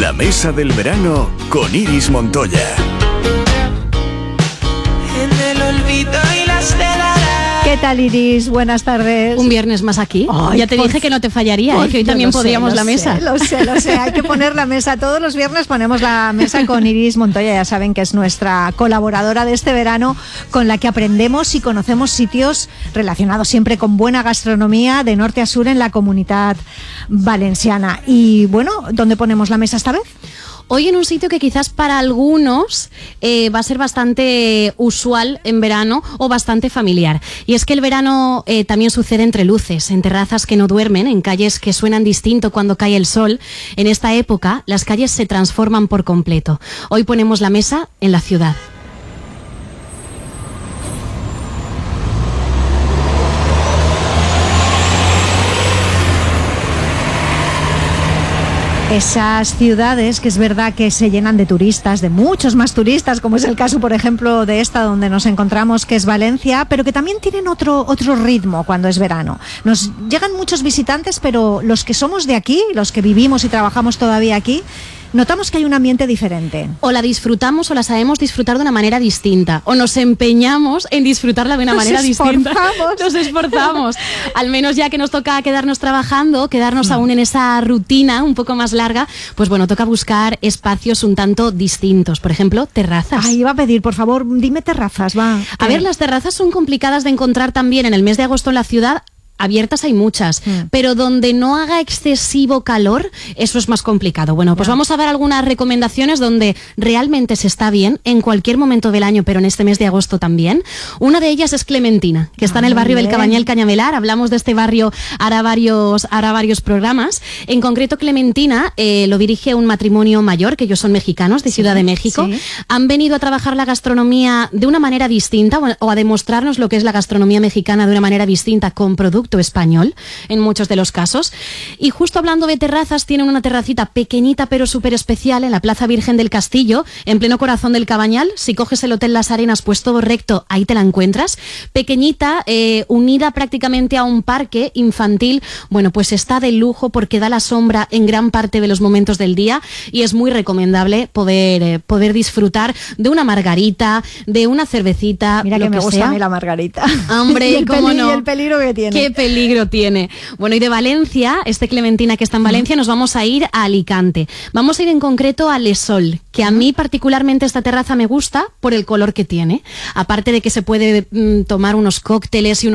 La mesa del verano con Iris Montoya. En el olvido y las teladas. ¿Qué tal, Iris? Buenas tardes. Un viernes más aquí. Ay, ya te dije que no te fallaría, que hoy también podríamos la mesa. Lo sé. Hay que poner la mesa. Todos los viernes ponemos la mesa con Iris Montoya. Ya saben que es nuestra colaboradora de este verano, con la que aprendemos y conocemos sitios relacionados siempre con buena gastronomía de norte a sur en la Comunitat Valenciana. Y bueno, ¿dónde ponemos la mesa esta vez? Hoy en un sitio que quizás para algunos va a ser bastante usual en verano o bastante familiar. Y es que el verano también sucede entre luces, en terrazas que no duermen, en calles que suenan distinto cuando cae el sol. En esta época, las calles se transforman por completo. Hoy ponemos la mesa en la ciudad. Esas ciudades que es verdad que se llenan de turistas, de muchos más turistas, como es el caso, por ejemplo, de esta donde nos encontramos, que es Valencia, pero que también tienen otro ritmo cuando es verano. Nos llegan muchos visitantes, pero los que somos de aquí, los que vivimos y trabajamos todavía aquí, notamos que hay un ambiente diferente. O la disfrutamos o la sabemos disfrutar de una manera distinta. O nos empeñamos en disfrutarla de una manera distinta. Nos esforzamos. Al menos ya que nos toca quedarnos trabajando, quedarnos aún en esa rutina un poco más larga, pues bueno, toca buscar espacios un tanto distintos. Por ejemplo, terrazas. Ay, iba a pedir, por favor, dime terrazas, va. A ver, las terrazas son complicadas de encontrar también en el mes de agosto en la ciudad. Abiertas hay muchas, pero donde no haga excesivo calor, eso es más complicado. Bueno, pues vamos a dar algunas recomendaciones donde realmente se está bien en cualquier momento del año, pero en este mes de agosto también. Una de ellas es Clementina, que está en el barrio del Cabañal Cañamelar. Hablamos de este barrio hará varios programas. En concreto, Clementina lo dirige un matrimonio mayor, que ellos son mexicanos, de Ciudad de México. Sí. Han venido a trabajar la gastronomía de una manera distinta o a demostrarnos lo que es la gastronomía mexicana de una manera distinta con productos español en muchos de los casos. Y justo hablando de terrazas, tienen una terracita pequeñita pero súper especial en la Plaza Virgen del Castillo, en pleno corazón del Cabañal. Si coges el Hotel Las Arenas, pues todo recto, ahí te la encuentras. Pequeñita, unida prácticamente a un parque infantil. Bueno, pues está de lujo porque da la sombra en gran parte de los momentos del día y es muy recomendable poder disfrutar de una margarita, de una cervecita. Mira que me gusta a mí la margarita. Hombre, cómo no. Y el peligro que tiene. Qué peligro tiene. Bueno, y de Valencia, Clementina que está en Valencia, nos vamos a ir a Alicante. Vamos a ir en concreto a Les Sol, que a mí particularmente esta terraza me gusta por el color que tiene. Aparte de que se puede tomar unos cócteles y